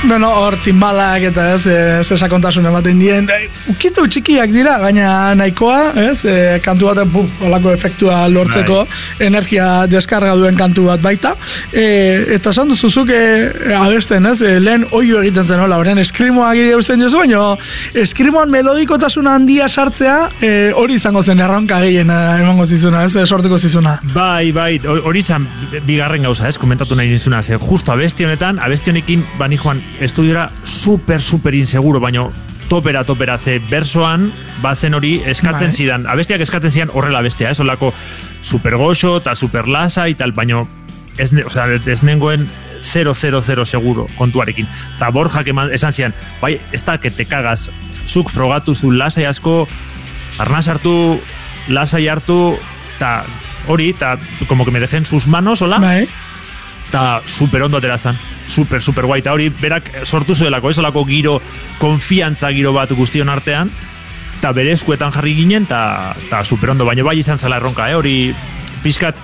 Bueno, hor timbalak eta ez sakontasun ematen dien. Ukitu txikiak dira, baina nahikoa, kantu baten olako efektua lortzeko energia deskarga duen kantu bat baita. Eta esan duzuzuk abesten, lehen oio egiten zen, horren eskrimoak ere usten jozu, baina eskrimoan melodikotasun handia sartzea hori izango zen erronka gehien emango zizuna, sortuko zizuna. Bai, hori izan bigarren gauza, komentatu nahi nizuna, justo abesti honekin, bani joan estudiora super inseguro, baina topera, ze bersoan, bazen hori eskatzen zidan, abestiak eskatzen zidan horrela bestea, olako super goxo eta super lasa y tal, baina ez nengoen 000 seguro kontuarekin. Ta Borjak esan zidan, bai, ez da, que te cagas, zuk frogatu zu lasai asko, arnaz hartu, lasai hartu, ta hori, ta como que me dejen sus manos, hola? Bai. Ta super ondo aterazan. Super guai, eta hori berak sortu zuelako, olako giro, konfiantza giro bat guztion artean, eta bere eskuetan jarri ginen, eta super ondo, baina bai izan zela erronka, hori pixkat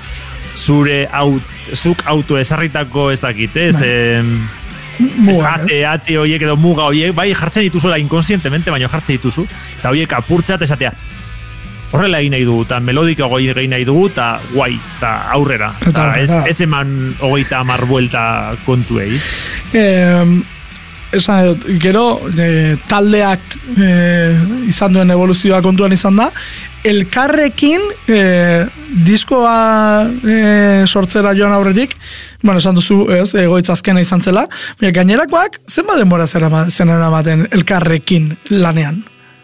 zuk auto ezarritako ez dakit, ate horiek edo muga horiek, bai jartzen dituzuela inkonsientemente, baina jartzen dituzu, eta horiek apurtzea eta esatea, horrela egin nahi dugu, eta melodiko egin nahi dugu, eta guai, eta aurrera. Ez eman 30 buelta kontuei. Esan dut, gero taldeak izan duen evoluzioa kontuan izan da, elkarrekin diskoa sortzera joan aurretik, bueno, esan duzu, egoitza azkena izan zela, gainerakoak zenba denbora zen eramaten elkarrekin lanean?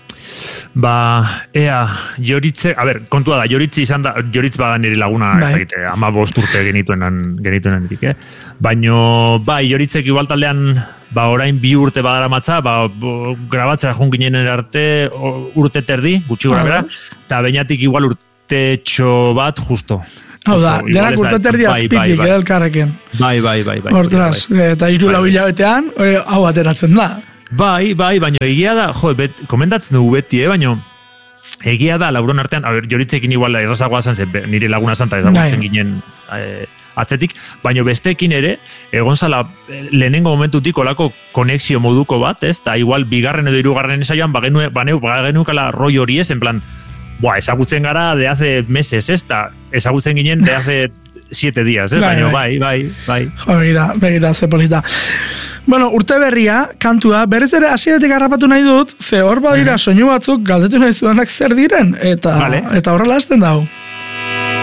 Joritze, kontua da, Joritz bada nire laguna, ez dakite, 15 urte genituenetik, baino, Joritzek igual taldean, orain 2 urte badara matza, grabatzera joan ginen arte urte terdi, gutxi gora bera, eta bainatik igual urtetxo bat justo. Hau da, denak urte terdi azpitik, elkarrekin. Bai. Hortraz, eta 3-4 hilabetean, hau ateratzen da. Bai, baina egia da, komentatzen dugu beti, baina egia da laguron artean, Joritzekin igual errazagoa zen, nire laguna santa ezagutzen ginen atzetik, baina bestekin ere, egon zala lehenengo momentutik olako konexio moduko bat, eta igual 2. edo 3. esaioan bagenukala roi hori ez, en plan, ezagutzen gara de hace meses, eta ezagutzen ginen de hace 7 días, baina bai. Begira, ze polita. Bueno, urte berria, kantua, berriz ere hasieratik harrapatu nahi dut, ze hor badira soinu batzuk galdetu nahi zuenak zer diren, eta horrela hasten dago.